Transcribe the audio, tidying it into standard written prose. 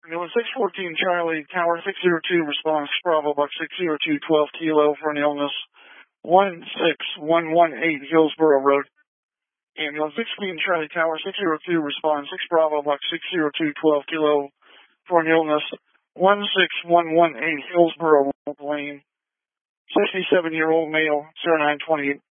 Ambulance 614 Charlie, Tower 602, response Bravo, Buck 602, 12 Kilo for an illness, 16118 Hillsborough Road. Ambulance 614 Charlie, Tower 602, response 6 Bravo, Buck 602, 12 Kilo for an illness, 16118 Hillsborough Lane, 67-year-old male, 0928.